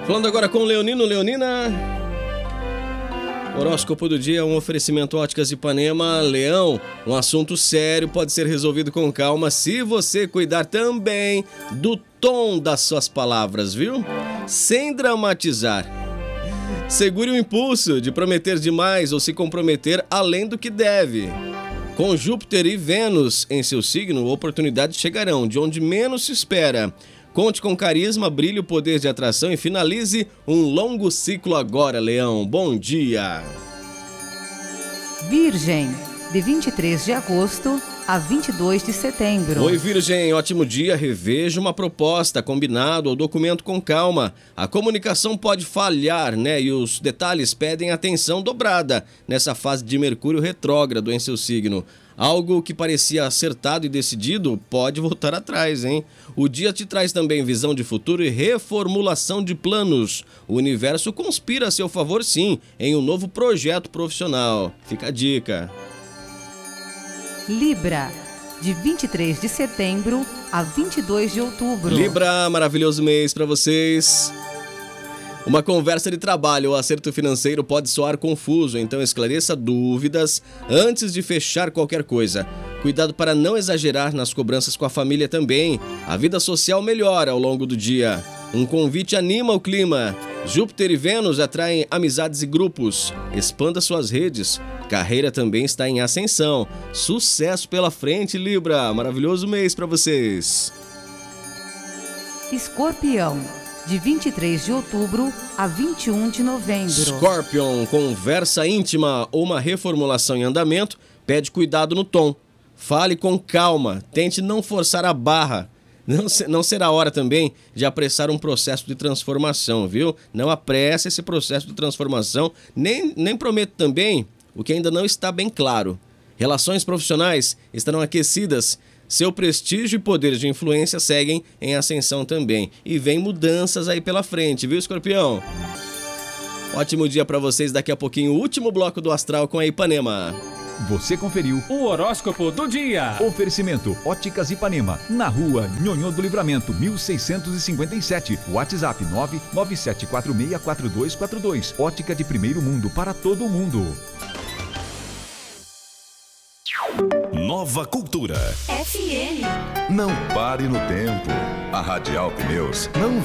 Falando agora com Leonino, Leonina. Horóscopo do dia, um oferecimento Óticas Ipanema. Leão, um assunto sério pode ser resolvido com calma se você cuidar também do tom das suas palavras, viu? Sem dramatizar. Segure o impulso de prometer demais ou se comprometer além do que deve. Com Júpiter e Vênus em seu signo, oportunidades chegarão de onde menos se espera. Conte com carisma, brilhe o poder de atração e finalize um longo ciclo agora, Leão. Bom dia! Virgem, de 23 de agosto a 22 de setembro. Oi, Virgem, ótimo dia. Reveja uma proposta, combinado ou documento com calma. A comunicação pode falhar, né? E os detalhes pedem atenção dobrada nessa fase de Mercúrio retrógrado em seu signo. Algo que parecia acertado e decidido pode voltar atrás, hein? O dia te traz também visão de futuro e reformulação de planos. O universo conspira a seu favor, sim, em um novo projeto profissional. Fica a dica. Libra, de 23 de setembro a 22 de outubro. Libra, maravilhoso mês para vocês. Uma conversa de trabalho ou acerto financeiro pode soar confuso, então esclareça dúvidas antes de fechar qualquer coisa. Cuidado para não exagerar nas cobranças com a família também. A vida social melhora ao longo do dia. Um convite anima o clima. Júpiter e Vênus atraem amizades e grupos. Expanda suas redes. Carreira também está em ascensão. Sucesso pela frente, Libra. Maravilhoso mês para vocês. Escorpião, de 23 de outubro a 21 de novembro. Scorpion, conversa íntima ou uma reformulação em andamento, pede cuidado no tom. Fale com calma, tente não forçar a barra. Não será hora também de apressar um processo de transformação, viu? Não apresse esse processo de transformação, nem prometa também o que ainda não está bem claro. Relações profissionais estarão aquecidas. Seu prestígio e poder de influência seguem em ascensão também. E vem mudanças aí pela frente, viu, Escorpião? Ótimo dia para vocês. Daqui a pouquinho, o último bloco do Astral com a Ipanema. Você conferiu o horóscopo do dia. Oferecimento Óticas Ipanema, na rua Nhonhô do Livramento, 1657. WhatsApp 997464242. Ótica de primeiro mundo para todo mundo. Nova Cultura FM. Não pare no tempo. A Radial Pneus não